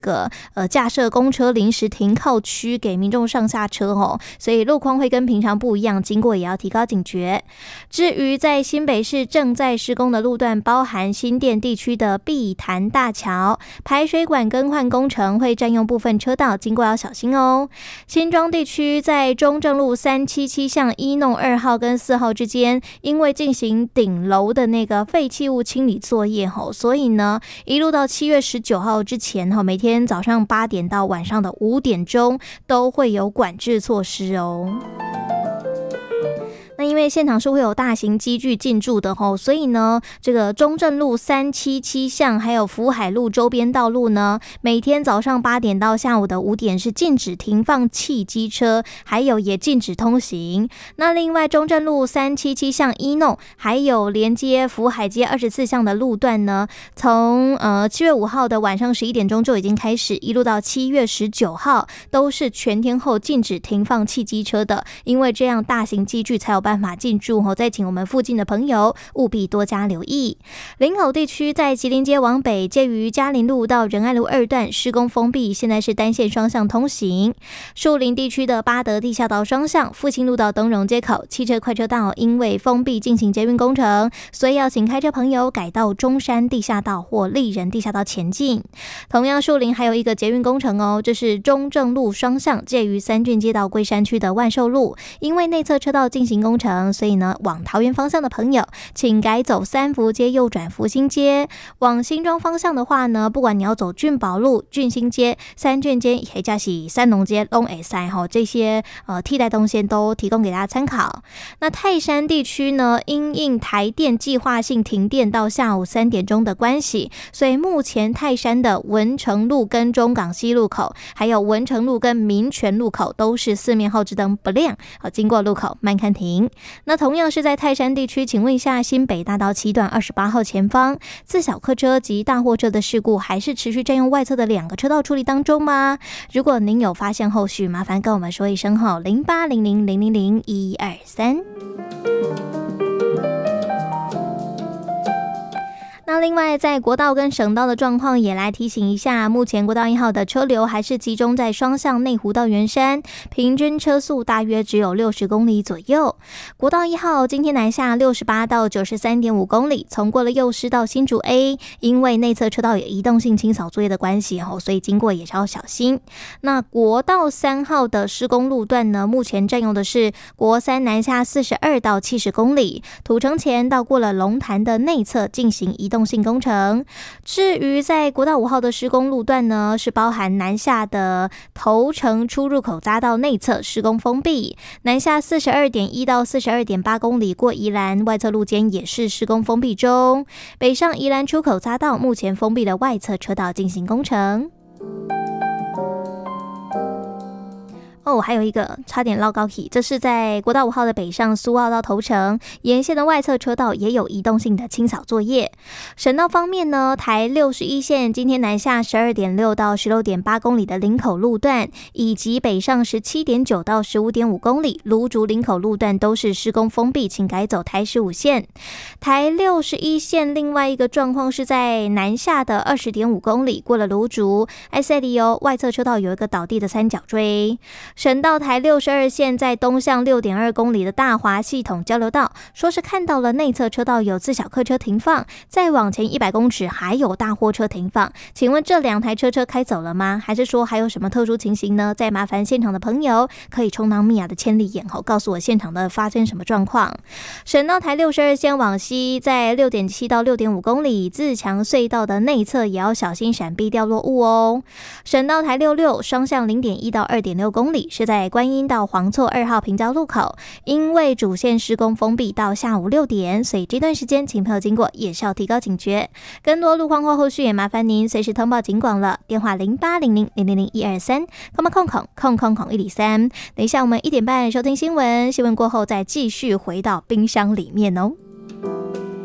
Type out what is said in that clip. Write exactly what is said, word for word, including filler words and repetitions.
个呃架设公车临时停靠区给民众上下车哦，所以路况会跟平常不一样，经过也要提高警觉。至于在新北市正在施工的路段，包含新店地区的碧潭大桥排水管更换工程会占用部分车道，经过要小心哦。新庄地区在中正路三七七巷一弄二号跟四号之间，因为进行顶楼的那个废弃物清理作业吼，所以呢，一路到七月十九号之前吼，每天早上八点到晚上的五点钟都会有管制措施哦。那因为现场是会有大型机具进驻的吼，所以呢，这个中正路三七七巷还有福海路周边道路呢，每天早上八点到下午的五点是禁止停放汽机车，还有也禁止通行。那另外中正路三七七巷一弄还有连接福海街二十四巷的路段呢，从呃七月五号的晚上十一点钟就已经开始，一路到七月十九号都是全天候禁止停放汽机车的，因为这样大型机具才有办法办法进驻哦，再请我们附近的朋友务必多加留意。林口地区在吉林街往北，介于嘉林路到仁爱路二段施工封闭，现在是单线双向通行。树林地区的八德地下道双向，复兴路到东荣街口汽车快车道因为封闭进行捷运工程，所以要请开车朋友改到中山地下道或丽人地下道前进。同样树林还有一个捷运工程哦，这是中正路双向，介于三郡街道龟山区的万寿路，因为内侧车道进行工程，所以呢，往桃园方向的朋友，请改走三福街右转福兴街。往新庄方向的话呢，不管你要走俊宝路、俊兴街、三郡街，或者是三农街、都可以哈，这些呃替代动线都提供给大家参考。那泰山地区呢，因应台电计划性停电到下午三点钟的关系，所以目前泰山的文成路跟中港西路口，还有文成路跟民权路口都是四面后置灯不亮，经过路口慢看停。那同样是在泰山地区，请问一下，新北大道七段二十八号前方，自小客车及大货车的事故还是持续占用外侧的两个车道处理当中吗？如果您有发现后续，麻烦跟我们说一声吼，零八零零零零零一二三。那另外在国道跟省道的状况也来提醒一下，目前国道一号的车流还是集中在双向内湖到圆山，平均车速大约只有六十公里左右。国道一号今天南下六十八到九十三点五公里，从过了幼师到新竹 A， 因为内侧车道有移动性清扫作业的关系，所以经过也是要小心。那国道三号的施工路段呢，目前占用的是国三南下四十二到七十公里，土城前到过了龙潭的内侧进行移动性工程。至于在国道五号的施工路段呢，是包含南下的头城出入口匝道内侧施工封闭，南下 四十二点一 到 四十二点八公里过宜兰外侧路肩也是施工封闭中，北上宜兰出口匝道目前封闭的外侧车道进行工程。哦，还有一个差点绕高起，这是在国道五号的北上苏澳到头城沿线的外侧车道也有移动性的清扫作业。省道方面呢，台六十一线今天南下 十二点六 到 十六点八公里的林口路段，以及北上 十七点九 到 十五点五公里芦竹林口路段都是施工封闭，请改走台十五线。台六十一线另外一个状况是在南下的 二十点五公里过了芦竹 S A 里哦，外侧车道有一个倒地的三角锥。省道台六十二线在东向 六点二公里的大华系统交流道，说是看到了内侧车道有自小客车停放，再往前一百公尺还有大货车停放，请问这两台车车开走了吗？还是说还有什么特殊情形呢？再麻烦现场的朋友可以充当米娅的千里眼后，告诉我现场的发生什么状况。省道台六十二线往西在 六点七 到 六点五公里自强隧道的内侧也要小心闪避掉落物哦。省道台六六双向 零点一 到 二点六公里是在观音到黄厝二号平交路口，因为主线施工封闭到下午六点，所以这段时间请朋友经过也是要提高警觉。更多路况或后续也麻烦您随时通报警广了，电话零八零零零零零一二三，空空空空空空一里三。等一下我们一点半收听新闻，新闻过后再继续回到冰箱里面哦。